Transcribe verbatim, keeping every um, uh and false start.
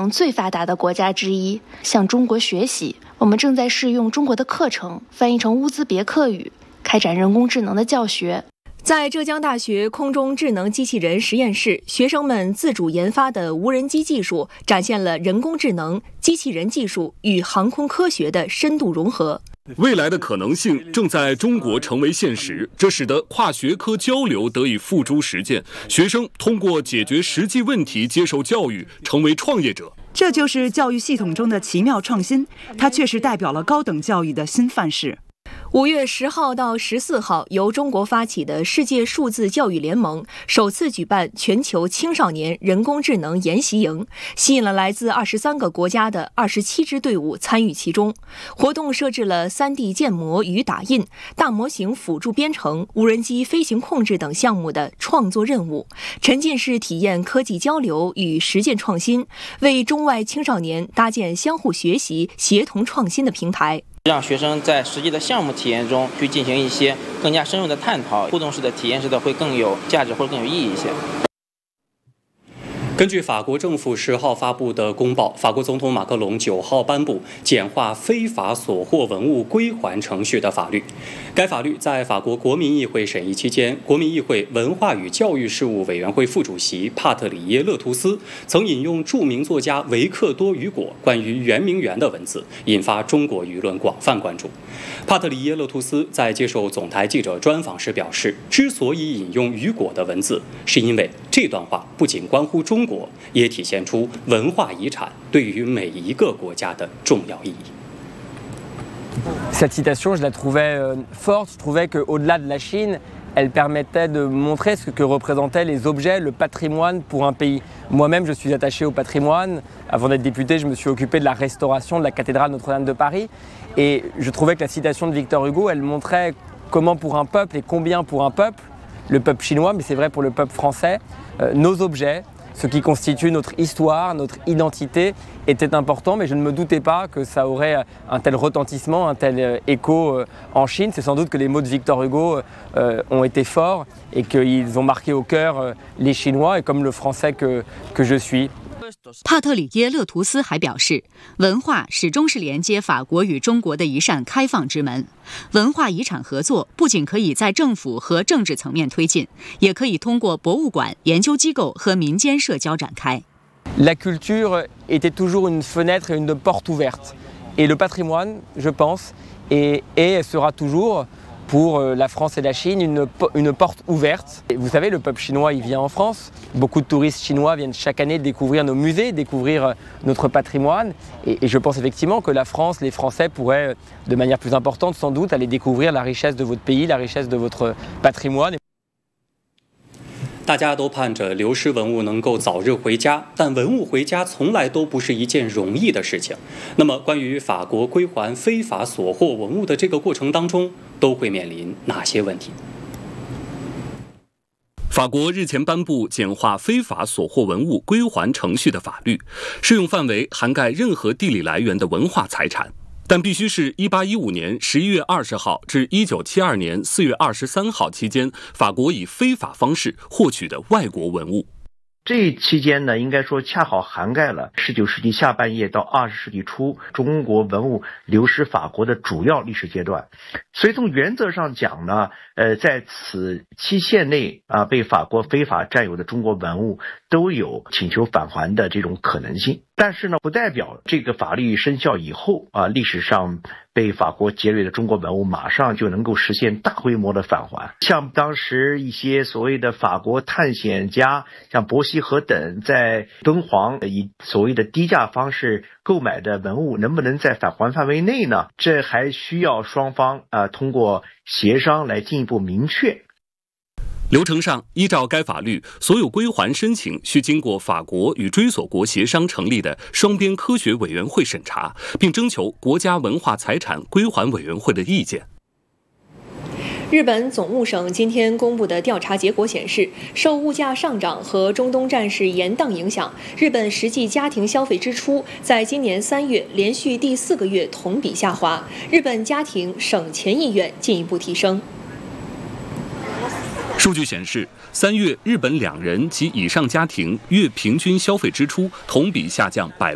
能最发达的国家之一，向中国学习。我们正在试用中国的课程，翻译成乌兹别克语，开展人工智能的教学。 在浙江大学空中智能机器人实验室，学生们自主研发的无人机技术展现了人工智能、机器人技术与航空科学的深度融合。 未来的可能性正在中国成为现实，这使得跨学科交流得以付诸实践，学生通过解决实际问题接受教育，成为创业者。 这就是教育系统中的奇妙创新，它确实代表了高等教育的新范式。 五月十号到十四号，由中国发起的世界数字教育联盟首次举办全球青少年人工智能研习营，吸引了来自二十三个国家的二十七支队伍参与其中。活动设置了 三 D 建模与打印、大模型辅助编程、无人机飞行控制等项目的创作任务，沉浸式体验科技交流与实践创新，为中外青少年搭建相互学习、协同创新的平台。 让学生在实际的项目体验中去进行一些更加深入的探讨，互动式的体验式的会更有价值或者更有意义一些。 根据法国政府十号发布的公报，法国总统马克龙九号颁布简化非法所获文物归还程序的法律。该法律在法国国民议会审议期间，国民议会文化与教育事务委员会副主席帕特里耶·勒图斯曾引用著名作家维克多·雨果关于圆明园的文字，引发中国舆论广泛关注。帕特里耶·勒图斯在接受总台记者专访时表示，之所以引用雨果的文字，是因为这段话不仅关乎中国，也体现出文化遗产对于每一个国家的重要意义。 Cette citation, je la trouvais forte. Je trouvais qu'au-delà de la Chine, elle permettait de montrer ce que représentaient les objets, le patrimoine pour un pays. Moi-même, je suis attaché au patrimoine. Avant d'être député, je me suis occupé de la restauration de la cathédrale Notre-Dame de Paris. Et je trouvais que la citation de Victor Hugo, elle montrait comment pour un peuple et combien pour un peuple, le peuple chinois, mais c'est vrai pour le peuple français, euh, nos objets, ce qui constitue notre histoire, notre identité, était important, mais je ne me doutais pas que ça aurait un tel retentissement, un tel écho en Chine. C'est sans doute que les mots de Victor Hugo euh, ont été forts et qu'ils ont marqué au cœur les Chinois, et comme le Français que, que je suis. 帕特里耶·勒图斯还表示，文化始终是连接法国与中国的一扇开放之门。文化遗产合作不仅可以在政府和政治层面推进，也可以通过博物馆、研究机构和民间社交展开。 La culture était toujours une fenêtre et une porte ouverte, et le patrimoine, je pense, et, et sera toujours pour la France et la Chine une, une porte ouverte. Et vous savez, le peuple chinois, il vient en France. Beaucoup de touristes chinois viennent chaque année découvrir nos musées, découvrir notre patrimoine. Et, et je pense effectivement que la France, les Français pourraient, de manière plus importante sans doute, aller découvrir la richesse de votre pays, la richesse de votre patrimoine. 大家都盼着流失文物能够早日回家，但文物回家从来都不是一件容易的事情。那么，关于法国归还非法所获文物的这个过程当中，都会面临哪些问题？ 法国日前颁布简化非法所获文物归还程序的法律，适用范围涵盖任何地理来源的文化财产，但必须是一八一五年十一月二十号至一九七二年四月二十三号期间，法国以非法方式获取的外国文物。 这期间呢，应该说恰好涵盖了十九世纪下半叶到二十世纪初中国文物流失法国的主要历史阶段。所以从原则上讲呢，呃，在此期限内啊，被法国非法占有的中国文物都有请求返还的这种可能性。但是呢，不代表这个法律生效以后啊，历史上被法国劫掠的中国文物马上就能够实现大规模的返还。像当时一些所谓的法国探险家，像伯希和等，在敦煌以所谓的低价方式购买的文物，能不能在返还范围内呢？这还需要双方啊、呃、通过协商来进一步明确。 流程上，依照该法律，所有归还申请需经过法国与追索国协商成立的双边科学委员会审查，并征求国家文化财产归还委员会的意见。 日本总务省今天公布的调查结果显示，受物价上涨和中东战事延宕影响，日本实际家庭消费支出在今年三月连续第四个月同比下滑，日本家庭省钱意愿进一步提升。 数据显示，三月日本两人及以上家庭月平均消费支出同比下降百